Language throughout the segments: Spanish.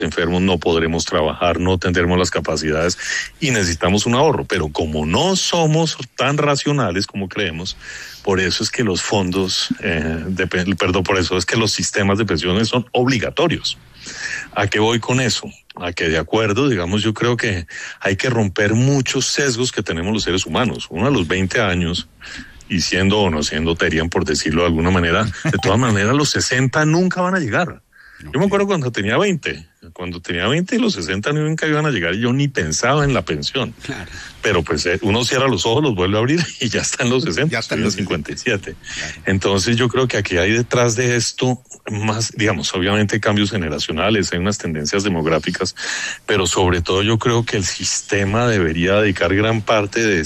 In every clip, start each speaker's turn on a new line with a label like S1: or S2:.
S1: enfermos, no podremos trabajar, no tendremos las capacidades y necesitamos un ahorro. Pero como no somos tan racionales como creemos, por eso es que los fondos, por eso es que los sistemas de pensiones son obligatorios. ¿A qué voy con eso? A que de acuerdo, digamos, yo creo que hay que romper muchos sesgos que tenemos los seres humanos. Uno a los 20 años, y siendo o no siendo Terian, por decirlo de alguna manera, de todas maneras los 60 nunca van a llegar. Yo me acuerdo cuando tenía 20 y los 60 nunca iban a llegar, y yo ni pensaba en la pensión. Claro. Pero pues uno cierra los ojos, los vuelve a abrir y ya están los 60, ya están los 57. Claro. Entonces yo creo que aquí hay detrás de esto más, digamos, obviamente cambios generacionales, hay unas tendencias demográficas, pero sobre todo yo creo que el sistema debería dedicar gran parte de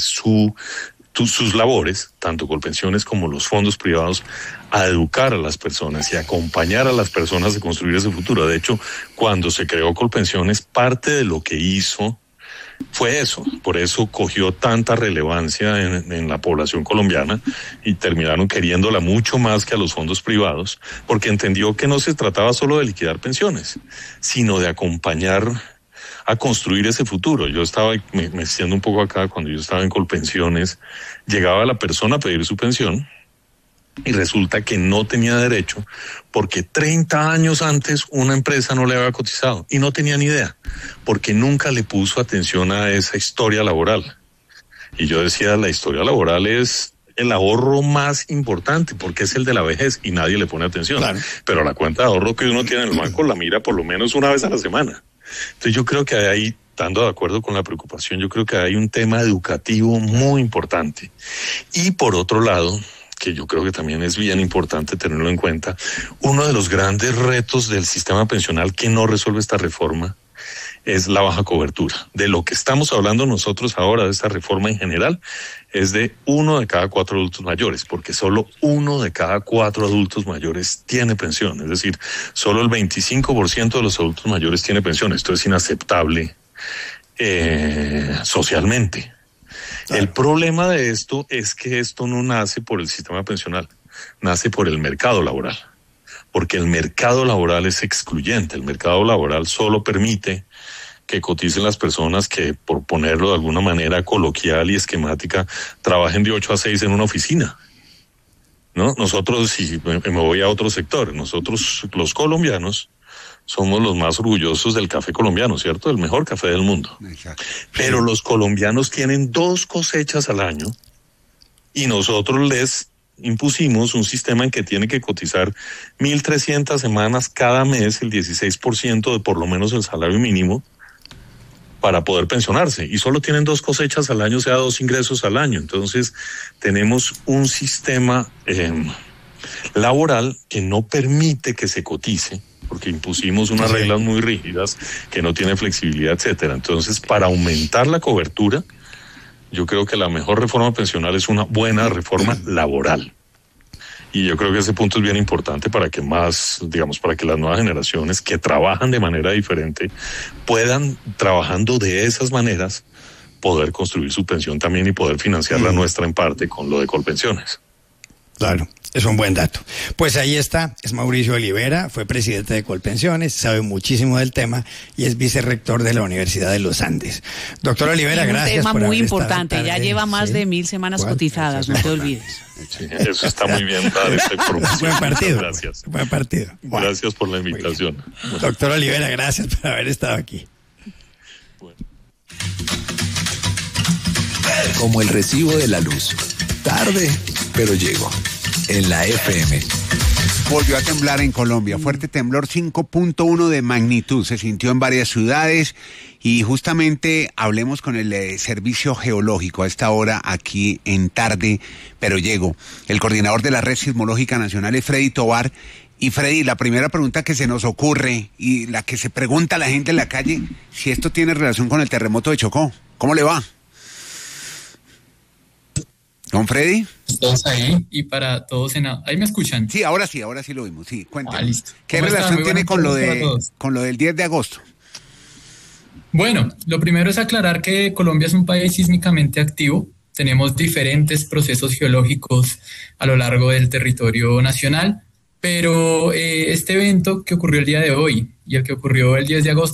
S1: sus labores, tanto Colpensiones como los fondos privados, a educar a las personas y acompañar a las personas a construir ese futuro. De hecho, cuando se creó Colpensiones, parte de lo que hizo fue eso. Por eso cogió tanta relevancia en la población colombiana y terminaron queriéndola mucho más que a los fondos privados, porque entendió que no se trataba solo de liquidar pensiones, sino de acompañar a construir ese futuro. Yo estaba me siento un poco acá, cuando yo estaba en Colpensiones, llegaba la persona a pedir su pensión y resulta que no tenía derecho porque 30 años antes una empresa no le había cotizado y no tenía ni idea, porque nunca le puso atención a esa historia laboral. Y yo decía, la historia laboral es el ahorro más importante, porque es el de la vejez y nadie le pone atención. Claro. Pero la cuenta de ahorro que uno tiene en el banco la mira por lo menos una vez a la semana. Entonces yo creo que ahí, estando de acuerdo con la preocupación, yo creo que hay un tema educativo muy importante. Y por otro lado, que yo creo que también es bien importante tenerlo en cuenta, uno de los grandes retos del sistema pensional que no resuelve esta reforma es la baja cobertura. De lo que estamos hablando nosotros ahora, de esta reforma en general, es de 1 de cada 4 adultos mayores, porque solo 1 de cada 4 adultos mayores tiene pensión. Es decir, solo el 25% de los adultos mayores tiene pensión. Esto es inaceptable socialmente. Claro. El problema de esto es que esto no nace por el sistema pensional, nace por el mercado laboral. Porque el mercado laboral es excluyente. El mercado laboral solo permite que coticen las personas que, por ponerlo de alguna manera coloquial y esquemática, trabajen de 8 a 6 en una oficina, ¿no? Nosotros, si me voy a otro sector, nosotros los colombianos somos los más orgullosos del café colombiano, ¿cierto? El mejor café del mundo. Exacto. Pero los colombianos tienen 2 cosechas al año y nosotros les impusimos un sistema en que tiene que cotizar 1.300 semanas cada mes, el 16% de por lo menos el salario mínimo, para poder pensionarse, y solo tienen 2 cosechas al año, o sea, 2 ingresos al año. Entonces tenemos un sistema laboral que no permite que se cotice, porque impusimos unas reglas muy rígidas, que no tiene flexibilidad, etcétera. Entonces, para aumentar la cobertura, yo creo que la mejor reforma pensional es una buena reforma laboral. Y yo creo que ese punto es bien importante para que para que las nuevas generaciones que trabajan de manera diferente puedan, trabajando de esas maneras, poder construir su pensión también y poder financiar la nuestra en parte con lo de Colpensiones.
S2: Claro, es un buen dato. Pues ahí está, es Mauricio Olivera, fue presidente de Colpensiones, sabe muchísimo del tema y es vicerrector de la Universidad de los Andes. Doctor Olivera, gracias por haber estado. Un tema muy
S3: importante, ya lleva más de 1.000 semanas cotizadas, no te olvides.
S1: Sí, eso está muy bien dar esta información.
S2: Buen partido.
S1: Gracias.
S2: Buen partido. Bueno,
S1: gracias por la invitación.
S2: Bueno. Doctor Olivera, gracias por haber estado aquí.
S4: Bueno. Como el recibo de la luz. Tarde, pero llegó. En la FM.
S5: Volvió a temblar en Colombia. Fuerte temblor 5.1 de magnitud. Se sintió en varias ciudades. Y justamente hablemos con el Servicio Geológico a esta hora aquí en Tarde, pero llego. El coordinador de la Red Sismológica Nacional es Freddy Tovar. Y Freddy, la primera pregunta que se nos ocurre y la que se pregunta a la gente en la calle, si esto tiene relación con el terremoto de Chocó. ¿Cómo le va? ¿Don Freddy?
S6: Todos ahí y para todos ¿ahí me escuchan?
S5: Sí, ahora sí lo vimos. Sí, cuéntame.
S6: Listo.
S5: ¿Qué relación tiene con lo del 10 de agosto?
S6: Bueno, lo primero es aclarar que Colombia es un país sísmicamente activo. Tenemos diferentes procesos geológicos a lo largo del territorio nacional. Pero este evento que ocurrió el día de hoy y el que ocurrió el 10 de agosto